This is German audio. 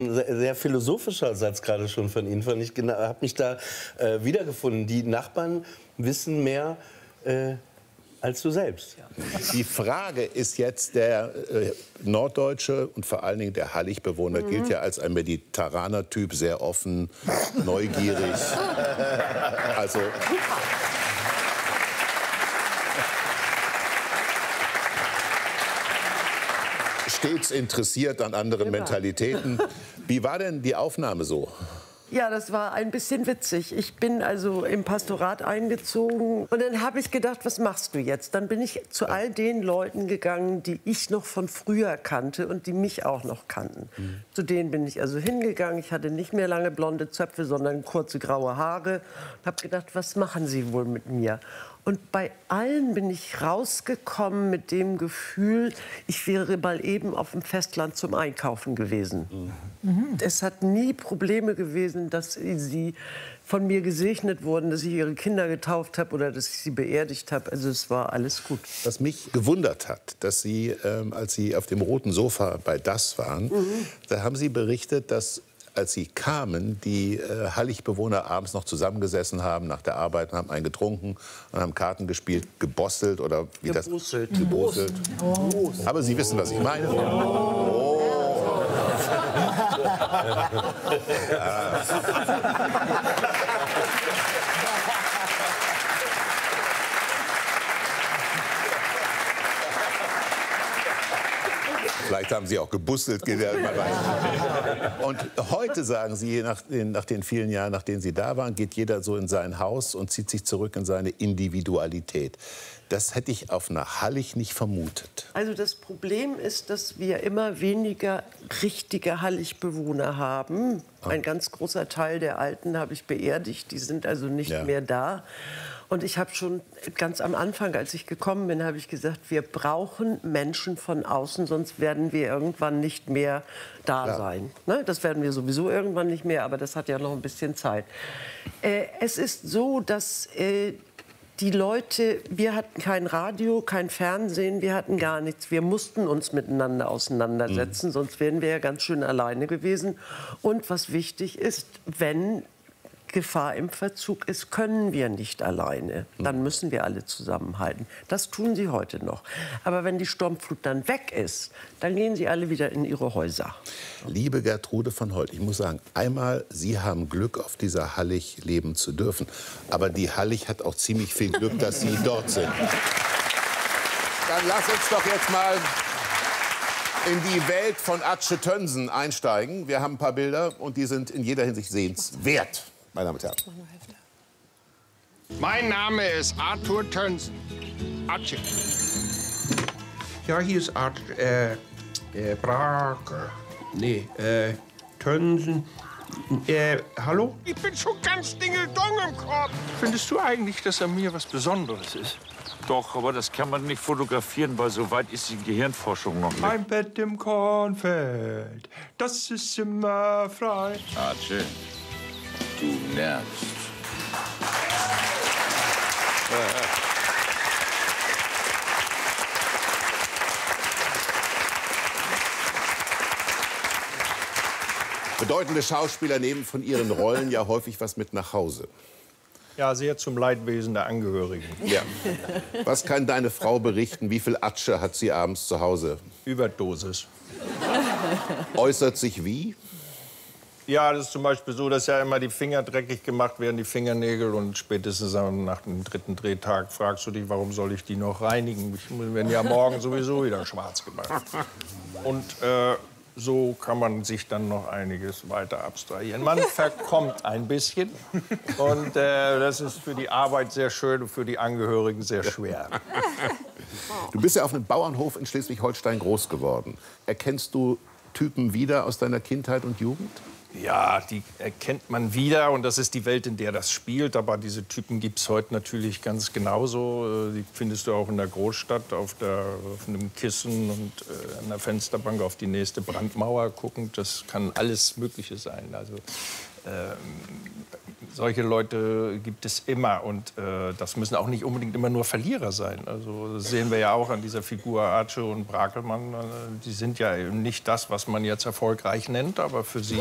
Sehr philosophischer Satz gerade schon von Ihnen. Ich habe mich da wiedergefunden. Die Nachbarn wissen mehr als du selbst. Die Frage ist jetzt, der Norddeutsche und vor allen Dingen der Hallig-Bewohner gilt ja als ein mediterraner Typ, sehr offen, neugierig. Also stets interessiert an anderen Mentalitäten. Wie war denn die Aufnahme so? Ja, das war ein bisschen witzig. Ich bin also im Pastorat eingezogen und dann habe ich gedacht, was machst du jetzt? Dann bin ich zu all den Leuten gegangen, die ich noch von früher kannte und die mich auch noch kannten. Zu denen bin ich also hingegangen. Ich hatte nicht mehr lange blonde Zöpfe, sondern kurze graue Haare. Und habe gedacht, was machen sie wohl mit mir? Und bei allen bin ich rausgekommen mit dem Gefühl, ich wäre mal eben auf dem Festland zum Einkaufen gewesen. Es hat nie Probleme gewesen, dass sie von mir gesegnet wurden, dass ich ihre Kinder getauft habe oder dass ich sie beerdigt habe. Also es war alles gut. Was mich gewundert hat, dass Sie, als Sie auf dem roten Sofa bei Das waren, da haben Sie berichtet, dass als Sie kamen, die Hallig-Bewohner abends noch zusammengesessen haben nach der Arbeit und haben einen getrunken und haben Karten gespielt, gebosselt oder wie Gebosselt. das? Gebosselt. Aber Sie wissen, was ich meine. Vielleicht haben Sie auch gebustelt. Man weiß nicht. Und heute sagen Sie, nach den vielen Jahren, nach denen Sie da waren, geht jeder so in sein Haus und zieht sich zurück in seine Individualität. Das hätte ich auf einer Hallig nicht vermutet. Also das Problem ist, dass wir immer weniger richtige Hallig-Bewohner haben. Ein ganz großer Teil der Alten habe ich beerdigt. Die sind also nicht mehr da. Und ich habe schon ganz am Anfang, als ich gekommen bin, habe ich gesagt, wir brauchen Menschen von außen, sonst werden wir irgendwann nicht mehr da sein. Ne? Das werden wir sowieso irgendwann nicht mehr, aber das hat ja noch ein bisschen Zeit. Es ist so, dass die Leute, wir hatten kein Radio, kein Fernsehen, wir hatten gar nichts. Wir mussten uns miteinander auseinandersetzen, sonst wären wir ja ganz schön alleine gewesen. Und was wichtig ist, wenn Gefahr im Verzug ist, können wir nicht alleine. Dann müssen wir alle zusammenhalten. Das tun sie heute noch. Aber wenn die Sturmflut dann weg ist, dann gehen sie alle wieder in ihre Häuser. Liebe Gertrude von Holt, ich muss sagen, einmal, Sie haben Glück, auf dieser Hallig leben zu dürfen. Aber die Hallig hat auch ziemlich viel Glück, dass Sie dort sind. Dann lass uns doch jetzt mal in die Welt von Atsche Tönsen einsteigen. Wir haben ein paar Bilder und die sind in jeder Hinsicht sehenswert. Meine Damen und Herren. Mein Name ist Arthur Tönsen. Atsche. Ja, hier ist Braker. Nee, Tönsen. Hallo? Ich bin schon ganz dingeldong im Kopf. Findest du eigentlich, dass er mir was Besonderes ist? Doch, aber das kann man nicht fotografieren, weil so weit ist die Gehirnforschung noch nicht. Ein Bett im Kornfeld, das ist immer frei. Atsche, du nervst. Bedeutende Schauspieler nehmen von ihren Rollen ja häufig was mit nach Hause. Ja, sehr zum Leidwesen der Angehörigen. Ja. Was kann deine Frau berichten? Wie viel Atsche hat sie abends zu Hause? Überdosis. Äußert sich wie? Ja, das ist zum Beispiel so, dass ja immer die Finger dreckig gemacht werden, die Fingernägel. Und spätestens nach dem 3. Drehtag fragst du dich, warum soll ich die noch reinigen? Die werden ja morgen sowieso wieder schwarz gemacht. Und so kann man sich dann noch einiges weiter abstrahieren. Man verkommt ein bisschen. Und das ist für die Arbeit sehr schön und für die Angehörigen sehr schwer. Du bist ja auf einem Bauernhof in Schleswig-Holstein groß geworden. Erkennst du Typen wieder aus deiner Kindheit und Jugend? Ja, die erkennt man wieder und das ist die Welt, in der das spielt. Aber diese Typen gibt es heute natürlich ganz genauso. Die findest du auch in der Großstadt auf einem Kissen und an der Fensterbank auf die nächste Brandmauer guckend. Das kann alles Mögliche sein. Also solche Leute gibt es immer und das müssen auch nicht unbedingt immer nur Verlierer sein. Also das sehen wir ja auch an dieser Figur Arce und Brakelmann. Die sind ja eben nicht das, was man jetzt erfolgreich nennt, aber für sie